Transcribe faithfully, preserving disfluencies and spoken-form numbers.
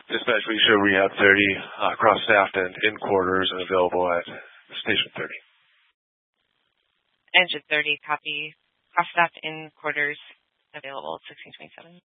Dispatch, we show Rehab thirty, uh, cross-staffed and in quarters and available at Station thirty. Engine thirty, copy. Cross-staffed in quarters, available at sixteen twenty-seven.